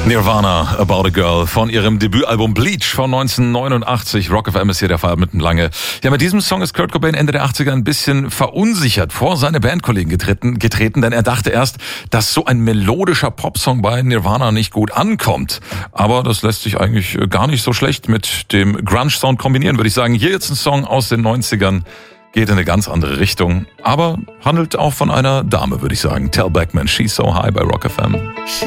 Nirvana, About a Girl von ihrem Debütalbum Bleach von 1989. Rock FM ist hier der Fall mit einem lange. Ja, mit diesem Song ist Kurt Cobain Ende der 80er ein bisschen verunsichert vor seine Bandkollegen getreten, denn er dachte erst, dass so ein melodischer Popsong bei Nirvana nicht gut ankommt. Aber das lässt sich eigentlich gar nicht so schlecht mit dem Grunge-Sound kombinieren, würde ich sagen. Hier jetzt ein Song aus den 90ern. Geht in eine ganz andere Richtung, aber handelt auch von einer Dame, würde ich sagen. Tell Beckman, She's So High bei Rock FM.